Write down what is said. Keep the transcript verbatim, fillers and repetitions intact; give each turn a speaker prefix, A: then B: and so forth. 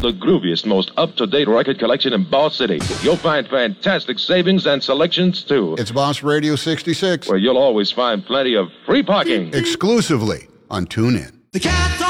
A: the grooviest, most up-to-date record collection in Boss City. You'll find fantastic savings and selections, too.
B: It's Boss Radio sixty-six.
A: Where you'll always find plenty of free parking.
B: Exclusively on TuneIn.
C: The cat